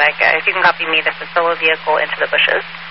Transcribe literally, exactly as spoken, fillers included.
like, uh, if you can copy me the Facilla vehicle into the bushes.